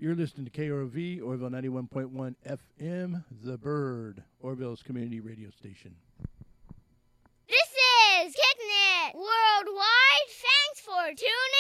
You're listening to KROV, Orville 91.1 FM, The Bird, Orville's community radio station. This is KickNet Worldwide. Thanks for tuning